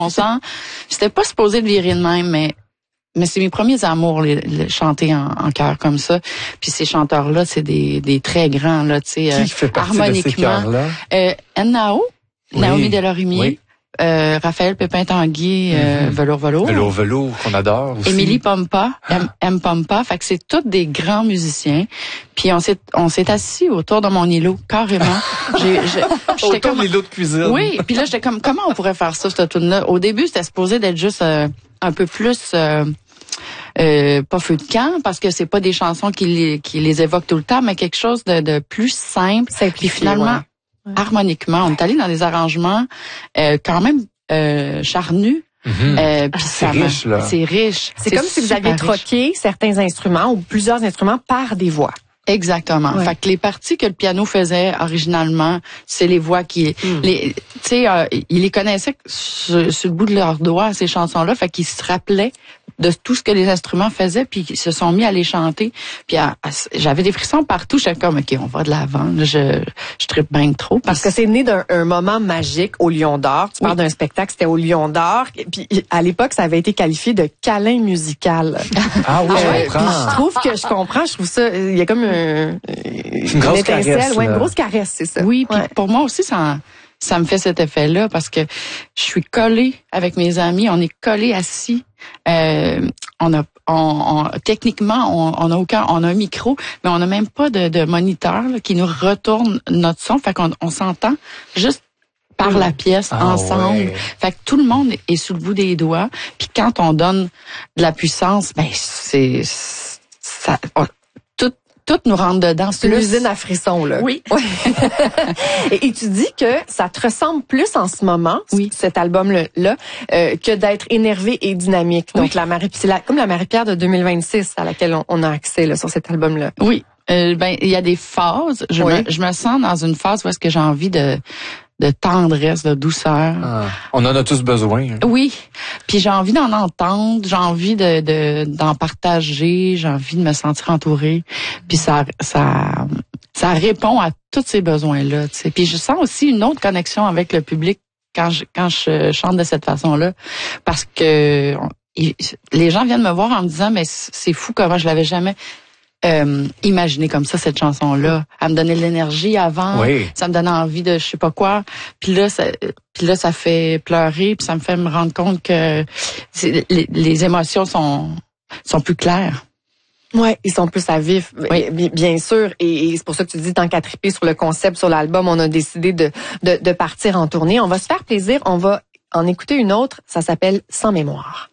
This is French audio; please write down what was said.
On sent, c'était pas supposé de virer de même, mais c'est mes premiers amours, chanter en chœur comme ça. Puis ces chanteurs-là, c'est des très grands, là, tu sais, qui fait partie de ces chœurs-là? Nao, Naomi Delorimier. Oui. Raphaël Pépin-Tanguy, Velours, qu'on adore aussi. Émilie Pompa, M. Pompa. Fait que c'est tous des grands musiciens. Puis on s'est assis autour de mon îlot, carrément. Autour de l'îlot de cuisine. Oui, puis là, j'étais comme, comment on pourrait faire ça, cette tune-là? Au début, c'était supposé d'être juste un peu plus... pas feu de camp, parce que c'est pas des chansons qui les évoquent tout le temps, mais quelque chose de plus simple. Puis finalement... Ouais. Harmoniquement, on est allé dans des arrangements quand même charnus. Puis c'est riche, là. C'est riche. C'est comme si vous aviez troqué certains instruments ou plusieurs instruments par des voix. Exactement. Ouais. Fait que les parties que le piano faisait originalement, c'est les voix qui... Tu sais, ils les connaissaient sur le bout de leurs doigts, ces chansons-là. Fait qu'ils se rappelaient de tout ce que les instruments faisaient, puis ils se sont mis à les chanter. Puis j'avais des frissons partout. J'étais comme, OK, on va de l'avant. Je trippe bien trop. Parce que c'est né d'un moment magique au Lion d'Or. Tu parles d'un spectacle, c'était au Lion d'Or. Puis à l'époque, ça avait été qualifié de câlin musical. Ah oui, je comprends. Je comprends. Je trouve ça... Il y a comme une grosse caresse. Ouais, une grosse caresse, c'est ça. Oui, puis pour moi aussi, ça me fait cet effet-là parce que je suis collée avec mes amis, on est collés assis. Techniquement, on a un micro, mais on n'a même pas de moniteur là, qui nous retourne notre son. Fait qu'on s'entend juste par la pièce ensemble. Ouais. Fait que tout le monde est sous le bout des doigts. Puis quand on donne de la puissance, ben c'est ça. Tout nous rentre dedans. C'est une usine à frissons, là. Oui. Et tu dis que ça te ressemble plus en ce moment, cet album-là, que d'être énervé et dynamique. Donc, comme la Marie-Pierre de 2026 à laquelle on a accès là, sur cet album-là. Oui. Il y a des phases. Je me sens dans une phase où est-ce que j'ai envie de tendresse, de douceur. On en a tous besoin. Hein. Oui. Puis j'ai envie d'en entendre, j'ai envie d'en partager, j'ai envie de me sentir entourée. Puis ça répond à tous ces besoins-là, tu sais. Puis je sens aussi une autre connexion avec le public quand je chante de cette façon-là, parce que les gens viennent me voir en me disant, mais c'est fou comment je l'avais jamais imaginé comme ça, cette chanson-là. Elle me donnait de l'énergie avant, ça me donnait envie de je sais pas quoi. Puis là, ça fait pleurer, puis ça me fait me rendre compte que les émotions sont plus claires. Ouais, ils sont plus à vif, bien sûr. Et c'est pour ça que tu dis, tant qu'à triper sur le concept, sur l'album, on a décidé de partir en tournée. On va se faire plaisir, on va en écouter une autre, ça s'appelle Sans mémoire.